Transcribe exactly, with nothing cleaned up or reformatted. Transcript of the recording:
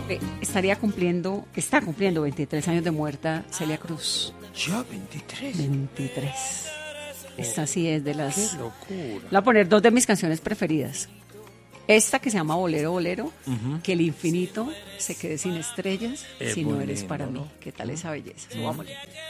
Eh, estaría cumpliendo, está cumpliendo veintitrés años de muerta Celia Cruz. ¿Ya veintitrés? veintitrés. Esta sí es de las... ¡Qué locura! Voy a poner dos de mis canciones preferidas. Esta que se llama Bolero, Bolero, Ujú. que el infinito se quede sin estrellas Es si no muy eres lindo, para mí. ¿no? ¿Qué tal esa belleza? Subámosle.